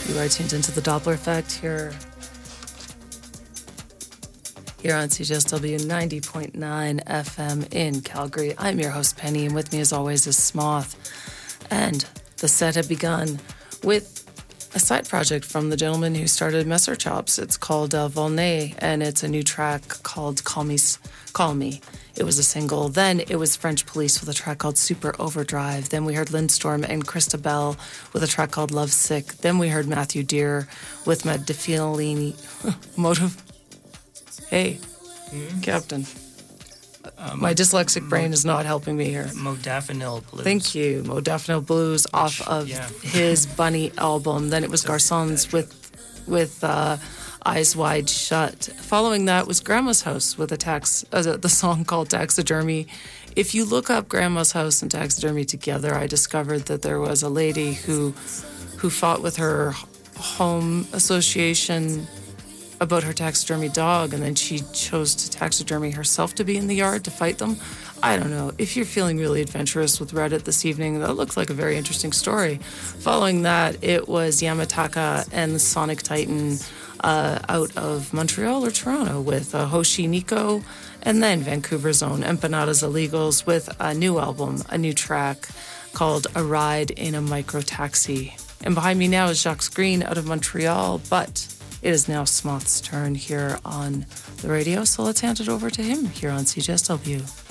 You are tuned into the Doppler Effect here on CJSW 90.9 FM in Calgary. I'm your host, Penny, and with me as always is Smoth. And the set had begun with a side project from the gentleman who started Messer Chops. It's called Volney, and it's a new track called Call Me. It was a single. Then it was French Police with a track called Super Overdrive. Then we heard Lindstorm and Krista Bell with a track called Love Sick. Then we heard Matthew Deere with Medifilini Motive. Hey, Captain. My dyslexic brain is not helping me here. Modafinil Blues. Thank you. Modafinil Blues off of his Bunny album. Then it was Garçons with Eyes Wide Shut. Following that was Grandma's House with the song called Taxidermy. If you look up Grandma's House and Taxidermy together, I discovered that there was a lady who fought with her home association about her taxidermy dog, and then she chose to taxidermy herself to be in the yard to fight them. I don't know. If you're feeling really adventurous with Reddit this evening, that looks like a very interesting story. Following that, it was Yamataka and the Sonic Titan out of Montreal or Toronto with Hoshi Nico, and then Vancouver's own Empanadas Illegals with a new album, a new track called A Ride in a Micro Taxi. And behind me now is Jacques Green out of Montreal, but it is now Smoth's turn here on the radio, so let's hand it over to him here on CJSW.